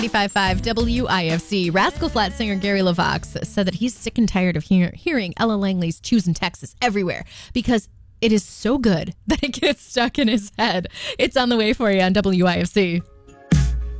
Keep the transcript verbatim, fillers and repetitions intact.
ninety-five point five W I F C. Rascal Flatts singer Gary LaVox said that he's sick and tired of hear- hearing Ella Langley's Choosing Texas everywhere because it is so good that it gets stuck in his head. It's on the way for you on W I F C.